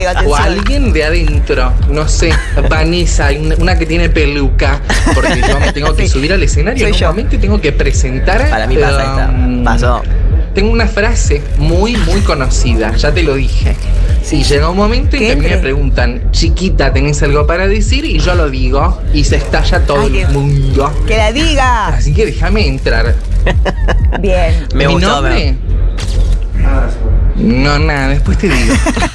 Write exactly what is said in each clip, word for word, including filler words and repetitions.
O alguien de adentro, no sé, Vanessa, una que tiene peluca, porque yo me tengo que sí. subir al escenario en un momento y tengo que presentar. Para mí pasa, um, pasó. Tengo una frase muy, muy conocida, ya te lo dije. Sí, llega un momento en que a mí me preguntan, chiquita, ¿tenés algo para decir? Y yo lo digo y se estalla todo Ay, el mundo. ¡Que la diga! Así que déjame entrar. Bien. Me ¿Mi gustó, nombre? No, nada, después te digo.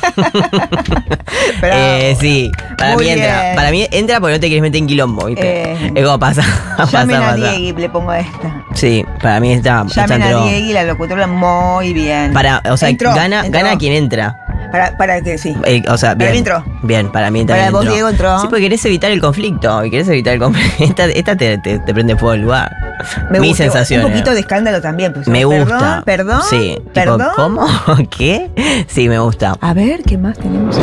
eh, sí, para mí entra. Bien. Para mí entra porque no te quieres meter en quilombo, ¿viste? Eh, es como pasa. Llamen pasa, a Diegui, le pongo esta. Sí, para mí está. Llamen a Diegui, la locutora, muy bien. Para, o sea, entró, gana, entró. gana quien entra. Para, para que sí. Eh, o sea, bien. Para mí entró. Bien, para mí también. Para vos, Diego, entró. Sí, porque querés evitar el conflicto. Y querés evitar el conflicto. Esta, esta te, te, te prende fuego el lugar. Me Mi gusta, sensación. Un poquito de escándalo también. Pues, me perdón, gusta. Perdón. Sí. Perdón. Tipo, ¿cómo? ¿Qué? Sí, me gusta. A ver, ¿qué más tenemos?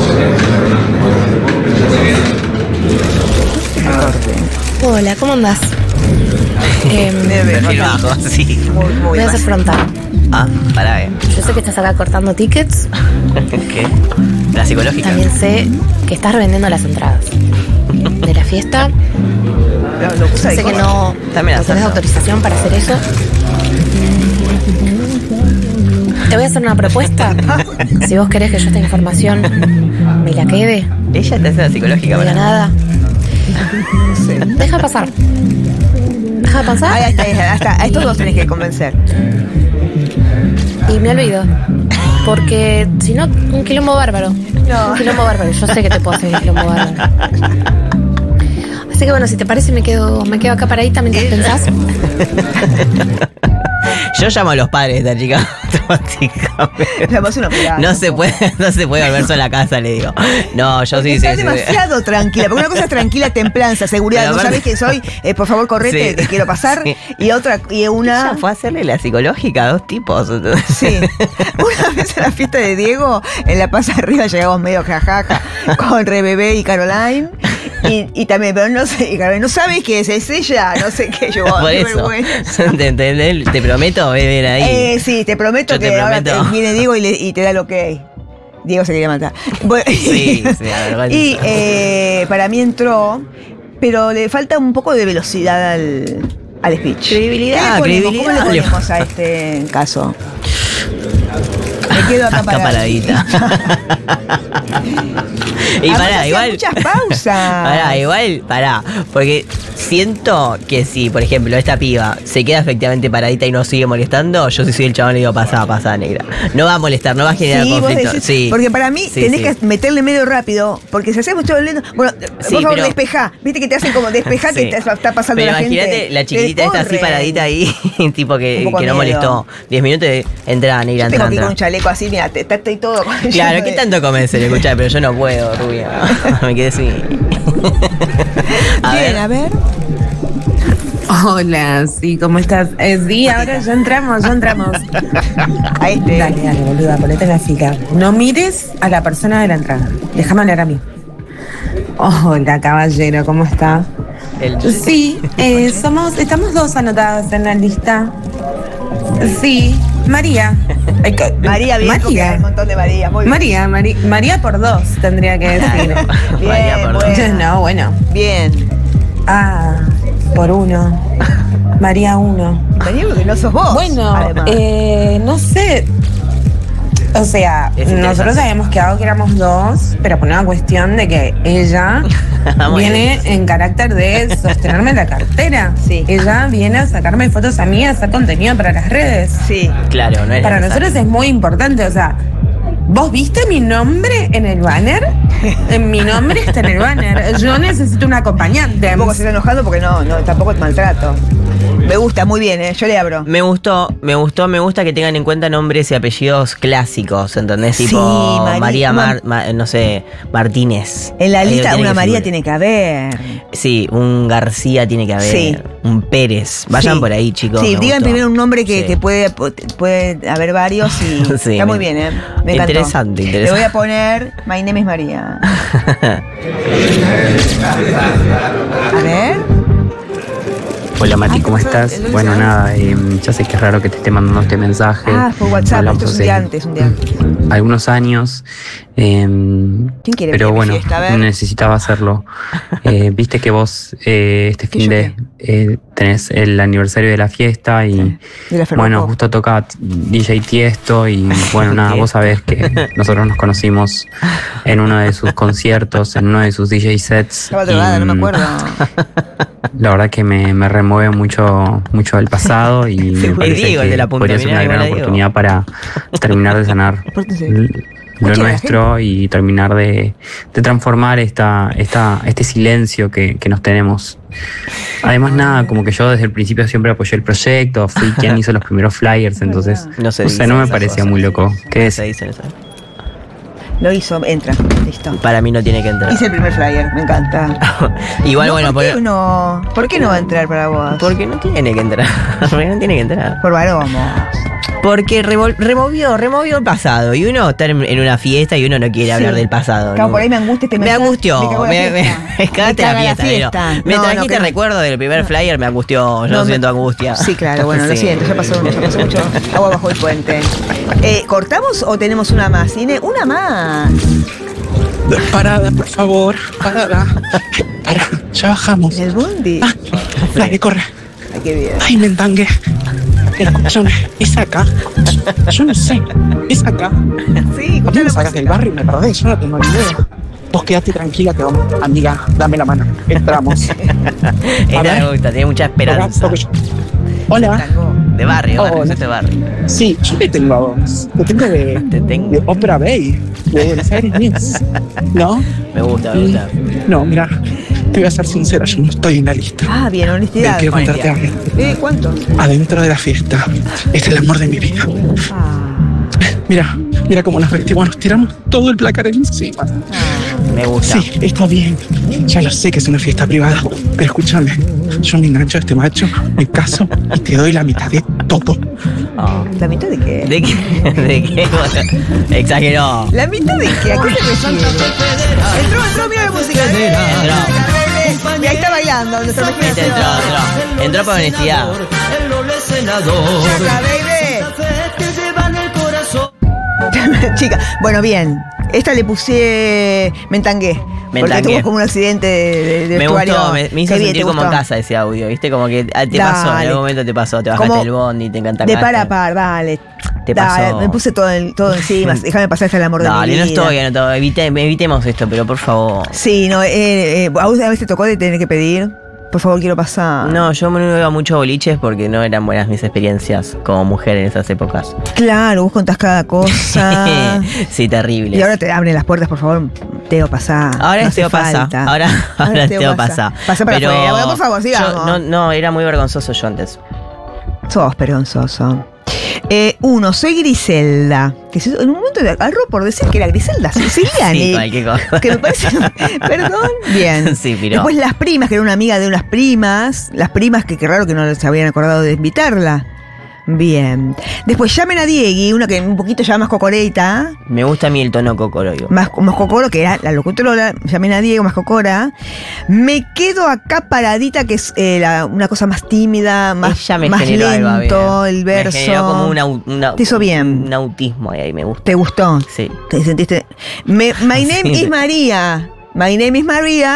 Hola, ¿cómo andás? eh, Perfil bajo, sí. Muy, muy Voy a ser frontal. Ah, para ver. Yo sé que estás acá cortando tickets. ¿Qué? La psicológica. También sé que estás revendiendo las entradas de la fiesta. Lo, lo sé que no, no tenés autorización para hacer eso. Te voy a hacer una propuesta. Si vos querés que yo esta información me la quede. Ella te hace la psicológica, no diga nada. Sí. Deja pasar. Deja pasar. Ahí está, hasta a estos dos tenés que convencer. Y me olvido. Porque si no, un quilombo bárbaro. No. Un quilombo bárbaro. Yo sé que te puedo hacer un quilombo bárbaro. Así que bueno, si te parece me quedo, me quedo acá paradita mientras pensás. Yo llamo a los padres de esta chica automáticamente. No se puede, no se puede volver sola a casa, le digo. No, yo porque sí, está sí. demasiado sí. tranquila. Porque una cosa es tranquila, templanza, seguridad. Pero no sabés que soy, eh, por favor, correte, sí. te quiero pasar. Sí. Y otra, y una. Ella fue a hacerle la psicológica a dos tipos. Sí. Una vez en la fiesta de Diego, en La Paz Arriba llegamos medio jajaja con Rebebé y Caroline. Y, y también, pero no sé, Caroline, no sabes qué es, es ella, no sé qué yo. Por eso. Te, te, te prometo, ven ahí. Eh, sí, te prometo yo que te ahora te viene Diego y, le, y te da el ok. Diego se quería matar. Bueno, sí, sí, a ver, y eh, para mí entró, pero le falta un poco de velocidad al, al speech. Credibilidad, ¿Qué le ponemos? credibilidad. ¿Cómo le ponemos a este caso? Me quedo acá paradita. Y pará, igual. Muchas pausas. Pará, igual, pará. Porque siento que si, por ejemplo, esta piba se queda efectivamente paradita y no sigue molestando, yo si soy el chabón le digo, pasá, pasá, negra. No va a molestar, no va a generar sí, conflicto. Decís, sí. Porque para mí sí, tenés sí. que meterle medio rápido. Porque si hacemos todo lento. Bueno, sí, por favor, pero, despejá. Viste que te hacen como despejá sí. que está, está pasando pero la gente. Pero imagínate la chiquitita está así paradita ahí, tipo que, que no molestó. Diez minutos de entrada, negra, yo tengo entrada. que ir con un chaleco así, mira, te, te, te, todo. Claro, ¿qué de... tanto convence de escuchar? Pero yo no puedo, rubia. Me quedé así. a Bien, ver. a ver. Hola, sí, ¿cómo estás? Eh, sí, ahora ya entramos, ya entramos. Ahí te. Dale, dale, boluda, ponete la fila. No mires a la persona de la entrada. Déjame hablar a mí. Hola, caballero, ¿cómo está? El... Sí, eh, somos, estamos dos anotadas en la lista. Sí, María. María, bien, María. Hay un montón de María. Muy bien. María, María, María por dos tendría que decir. Bien, María por bueno. dos. No, bueno. Bien. Ah, por uno. María uno. María, porque no sos vos. Bueno, eh, no sé. O sea, nosotros habíamos quedado que éramos dos, pero por una cuestión de que ella viene en carácter de sostenerme la cartera. Sí. Ella viene a sacarme fotos a mí, a hacer contenido para las redes. Sí. Claro, no es Para necesario. nosotros es muy importante, o sea, ¿vos viste mi nombre en el banner? Mi nombre está en el banner. Yo necesito un acompañante. Tampoco se está enojando porque no, no, tampoco es maltrato. Me gusta, muy bien, ¿eh? Yo le abro. Me gustó, me gustó, me gusta que tengan en cuenta nombres y apellidos clásicos, ¿entendés? Sí, tipo María, María, Mar, Ma, no sé, Martínez. En la lista una María tiene que haber. Sí, un García tiene que haber. Sí. Un Pérez. Vayan sí. por ahí, chicos. Sí, digan gustó. primero un nombre que, sí. que puede, puede haber varios y sí, está muy bien, ¿eh? Me encantó. Interesante, interesante. Le voy a poner My name is María. A ver. Hola Mati, ¿cómo estás? Bueno, nada, eh, ya sé que es raro que te esté mandando este mensaje. Ah, por WhatsApp, esto es un día antes, un día antes. Algunos años. Eh, ¿Quién quiere pero bueno, fiesta? necesitaba hacerlo. Eh, Viste que vos eh, este fin de eh, tenés el aniversario de la fiesta y sí, de la bueno, justo toca D J Tiesto y bueno, nada, vos sabés que nosotros nos conocimos en uno de sus conciertos, en uno de sus D J sets. Estaba drogada, no me acuerdo. La verdad que me, me remueve mucho, mucho del pasado y sí, me parece digo, que de la punta, podría ser una gran oportunidad digo. para terminar de sanar lo nuestro y terminar de, de transformar esta, esta, este silencio que, que nos tenemos. Además, nada, como que yo desde el principio siempre apoyé el proyecto, fui quien hizo los primeros flyers, entonces no, se o sea, no me parecía cosas. Muy loco. ¿Qué es? Se dicen eso. Lo hizo, entra, listo. Para mí no tiene que entrar. Hice el primer flyer, me encanta. Igual, no, bueno, ¿por qué, por... no? ¿Por qué no va a entrar para vos? Porque no tiene que entrar. Porque no tiene que entrar. Por varón. Porque revol- removió, removió el pasado. Y uno está en una fiesta y uno no quiere sí. hablar del pasado. Claro, ¿no? por ahí me angustia este Me mensaje, angustió. Me, me, me cagaste la fiesta. La fiesta. Me no, trajiste no, recuerdo del primer no. flyer, me angustió. Yo no, siento angustia. Sí, claro, bueno, sí. lo siento. Ya pasó, ya pasó mucho agua bajo el puente. Eh, ¿Cortamos o tenemos una más? Ine? Una más. Parada, por favor. Parada. Para, ya bajamos. ¿El bondi? Ah, dale, corre. Ay, qué bien. Ay, me entangué. Escúchame, ¿es acá? Yo no sé, ¿es acá? Sí, ¿por qué me sacas del barrio y me perdés? Yo no tengo ni idea. Vos quedate tranquila que vamos. Amiga, dame la mano. Entramos. Esta me gusta, tiene mucha esperanza. Yo... Hola. De barrio, oh, barrio, de barrio. Sí, yo te tengo a vos. Te tengo de, ¿Te tengo? de Opera Bay, de Buenos Aires News. ¿No? Me gusta, me gusta. No, mira, te voy a ser sincera, yo no estoy en la lista. Ah, bien, honestidad. Quiero contarte algo. ¿Eh? ¿Cuánto? Adentro de la fiesta. Es el amor de mi vida. Ah. Mira, mira cómo nos vestimos, nos tiramos todo el placar encima. Ah, me gusta. Sí, está bien. Ya lo sé que es una fiesta privada, pero escúchame, yo me engancho a este macho, me caso y te doy la mitad de todo. Oh. ¿La mitad de qué? ¿De qué? ¿De qué? Exageró. ¿La mitad de qué? ¿A qué se refiere? Entró, entró, mira la música. Entró. Y ahí está bailando. Entró, entró, entró. Entró por honestidad. Chica, baby. Chica, bueno, bien. Esta le puse. Me entangué. Me porque entangué. Tuvo como un accidente de, de me vestuario. Gustó, me, me hizo sentir bien, como en casa ese audio, ¿viste? Como que te dale. Pasó, en algún momento te pasó, te bajaste como el bondi, te encanta. De par a par, dale. Te dale, pasó. Me puse todo, el, todo encima, déjame pasar hasta el amor dale, de mi vida. Dale, no estoy, no estoy. Evite, evitemos esto, pero por favor. Sí, no, eh, eh, a veces te tocó de tener que pedir. Por favor, quiero pasar. No, yo no iba mucho a boliches porque no eran buenas mis experiencias como mujer en esas épocas. Claro, vos contás cada cosa. Sí, terrible. Y ahora te abren las puertas, por favor, Teo, pasá. Ahora no Teo pasa. Ahora, ahora, ahora Teo, Teo pasa. pasa. Pasa para Pero afuera. Bueno, por favor, sigamos. Yo, no, no, era muy vergonzoso yo antes. Sos vergonzoso. Eh, uno, soy Griselda. Que en un momento agarró por decir que era Griselda Siciliani. Sí, cualquier cosa. Que me parece. Perdón. Bien. Sí, pero. Después las primas, que era una amiga de unas primas. Las primas que qué raro que no se habían acordado de invitarla. Bien. Después llamen a Diegui, una que un poquito ya más cocoreta. Me gusta a mí el tono cocoroyo. Más, más cocoro, que era la locutora. Llamen a Diego, más cocora. Me quedo acá paradita, que es eh, la, una cosa más tímida, más, me más lento, algo, el verso. Me generó como una, una, te hizo bien. Un autismo ahí, me gusta. ¿Te gustó? Sí. ¿Te sentiste? Me, my name sí. is María. My name is María.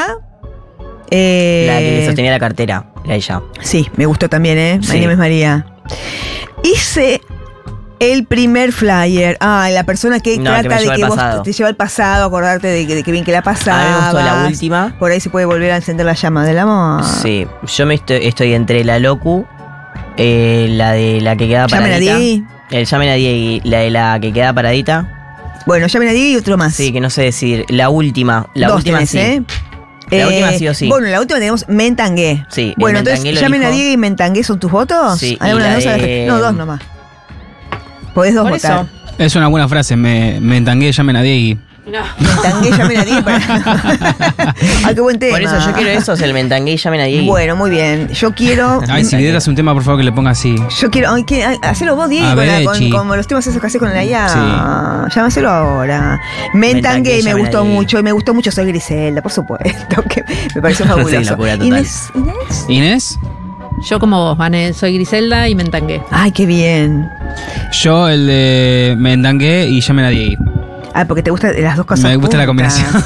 Eh, la que le sostenía la cartera, era ella. Sí, me gustó también, ¿eh? My sí. name is María. Hice el primer flyer. Ah, la persona que no, trata que de que pasado. vos te lleva al pasado, acordarte de que, de que bien que la pasaba. A mí me gustó la última. Por ahí se puede volver a encender la llama del amor. Sí, yo me estoy, estoy entre la Locu, eh, la de la que queda paradita. Llamen a Diegui. El llamen a Diegui, la de la que queda paradita. Bueno, llamen a Diegui y otro más. Sí, que no sé decir. La última. La Dos última tenés, sí. ¿eh? La eh, última sí o sí. Bueno, la última tenemos Me entangué. Sí. Bueno, entonces llamen a Diegui y Me entangué, ¿son tus votos? Sí. ¿Hay una de... dos a la... No, dos nomás. Podés dos Por votar. Eso. Es una buena frase, me, me entangué, llamen a Diegui. No. Me entangué, llamen a Diegui. Para... Ay, qué buen tema. Por eso yo quiero eso, es el me entangué y llamen a Diegui. Bueno, muy bien. Yo quiero. Ay, si lideras un tema, por favor, que le ponga así. Yo quiero. Ay, ¿qué? Ay, hacelo vos, Diegui, con, con, con los temas esos que haces con la I A. Sí. Llámaselo ahora. Me entangué y me gustó mucho. Y me gustó mucho Soy Griselda, por supuesto. Que me pareció fabuloso. Sí, locura total. Inés. Inés. ¿Inés? Yo como vos, Vane, soy Griselda y me entangué. Ay, qué bien. Yo el de me entangué y ya me nadie. Ah, porque te gustan las dos cosas. Me gusta juntas. la combinación.